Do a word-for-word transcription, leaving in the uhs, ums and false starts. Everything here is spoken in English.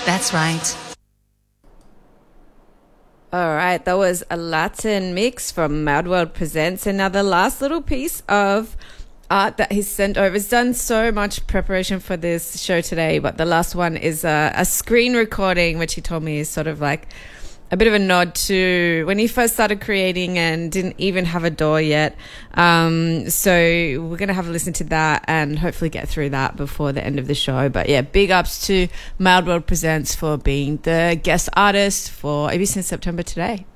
That's right. All right, that was a Latin mix from Mad World Presents. And now the last little piece of art that he's sent over. He's done so much preparation for this show today, but the last one is a, a screen recording, which he told me is sort of like a bit of a nod to when he first started creating and didn't even have a D A W yet. Um, so we're going to have a listen to that and hopefully get through that before the end of the show. But yeah, big ups to Mad World Presents for being the guest artist for A B C September today.